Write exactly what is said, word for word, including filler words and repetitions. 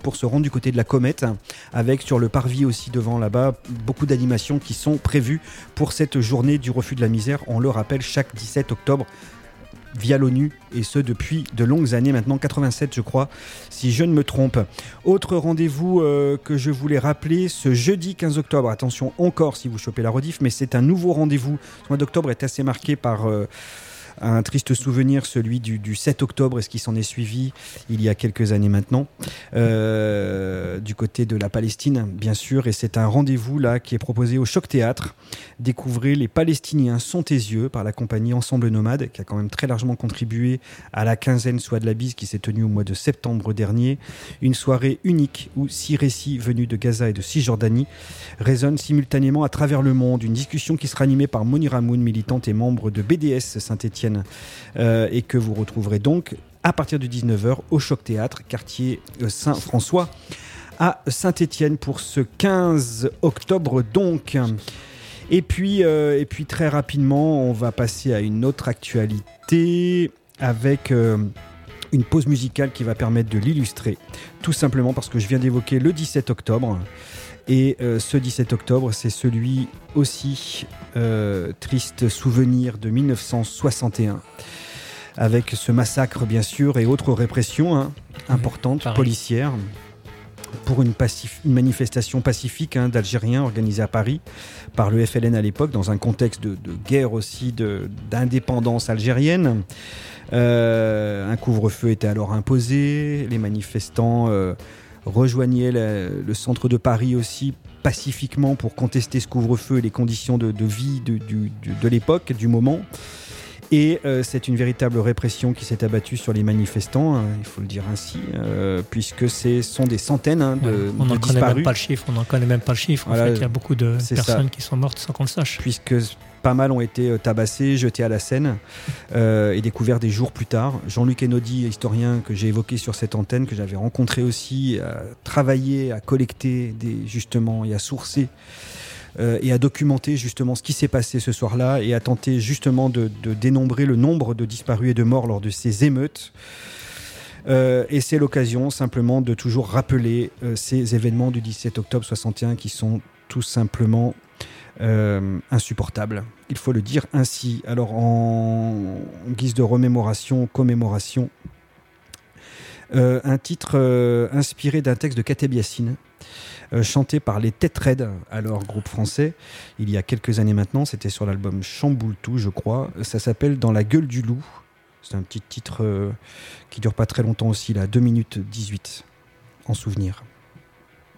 pour se rendre du côté de la Comète, avec sur le parvis aussi devant là-bas beaucoup d'animations qui sont prévues pour cette journée du refus de la misère. On le rappelle, chaque dix-sept octobre via l'ONU, et ce depuis de longues années maintenant, quatre-vingt-sept je crois, si je ne me trompe. Autre rendez-vous euh, que je voulais rappeler, ce jeudi quinze octobre, attention encore si vous chopez la rediff, mais c'est un nouveau rendez-vous. Ce mois d'octobre est assez marqué par euh, un triste souvenir, celui du, du sept octobre et ce qui s'en est suivi il y a quelques années maintenant, euh, du côté de la Palestine bien sûr, et c'est un rendez-vous là qui est proposé au Choc Théâtre. Découvrez Les Palestiniens sont tes yeux par la compagnie Ensemble Nomade, qui a quand même très largement contribué à la quinzaine Soit de la bise qui s'est tenue au mois de septembre dernier. Une soirée unique où six récits venus de Gaza et de Cisjordanie résonnent simultanément à travers le monde. Une discussion qui sera animée par Monira Moon, militante et membre de B D S Saint-Étienne, euh, et que vous retrouverez donc à partir de dix-neuf heures au Choc Théâtre, quartier Saint-François à Saint-Étienne, pour ce quinze octobre donc. Et puis, euh, et puis très rapidement, on va passer à une autre actualité avec euh, une pause musicale qui va permettre de l'illustrer, tout simplement parce que je viens d'évoquer le dix-sept octobre. Et euh, ce dix-sept octobre, c'est celui aussi euh, triste souvenir de mille neuf cent soixante et un, avec ce massacre bien sûr et autres répressions hein, importantes, mmh, policières, pour une, pacif- une manifestation pacifique hein, d'Algériens organisée à Paris par le F L N à l'époque, dans un contexte de, de guerre aussi, de, d'indépendance algérienne. Euh, un couvre-feu était alors imposé, les manifestants euh, rejoignaient la, le centre de Paris aussi pacifiquement pour contester ce couvre-feu et les conditions de, de vie de, de, de l'époque, du moment. Et euh, c'est une véritable répression qui s'est abattue sur les manifestants, hein, il faut le dire ainsi, euh, puisque ce sont des centaines hein, de, ouais, on de n'en disparus. connaît même pas le chiffre, on n'en connaît même pas le chiffre. Voilà, en fait, il y a beaucoup de personnes ça. qui sont mortes sans qu'on le sache. Puisque pas mal ont été tabassés, jetés à la Seine euh, et découverts des jours plus tard. Jean-Luc Enaudi, historien que j'ai évoqué sur cette antenne, que j'avais rencontré aussi, a travaillé, à collecter des, justement et à sourcer euh, et à documenter justement ce qui s'est passé ce soir-là et à tenter justement de, de dénombrer le nombre de disparus et de morts lors de ces émeutes. Euh, et c'est l'occasion simplement de toujours rappeler euh, ces événements du dix-sept octobre soixante et un qui sont tout simplement Euh, insupportable, il faut le dire ainsi. Alors en guise de remémoration, commémoration, euh, un titre euh, inspiré d'un texte de Kateb Yassine, euh, chanté par les Têtes Raides, alors groupe français, il y a quelques années maintenant. C'était sur l'album Chamboule tout, je crois. Ça s'appelle Dans la gueule du loup. C'est un petit titre euh, qui dure pas très longtemps aussi, là, deux minutes dix-huit, en souvenir.